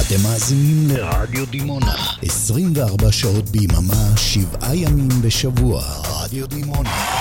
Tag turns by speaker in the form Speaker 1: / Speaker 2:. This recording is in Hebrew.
Speaker 1: אתם מאזינים לרדיו דימונה 24 שעות ביממה, 7 ימים בשבוע. רדיו דימונה.